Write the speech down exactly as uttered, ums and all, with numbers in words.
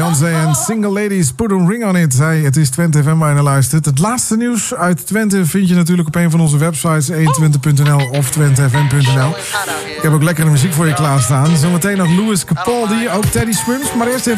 Beyoncé en Single Ladies, Put a Ring on It. Hey, het is Twente F M waar je naar luistert. Het laatste nieuws uit Twente vind je natuurlijk op een van onze websites, honderdtwintig punt n l of twente f m punt n l. Ik heb ook lekkere muziek voor je klaarstaan. Zometeen nog Louis Capaldi, ook Teddy Swims. Maar eerst even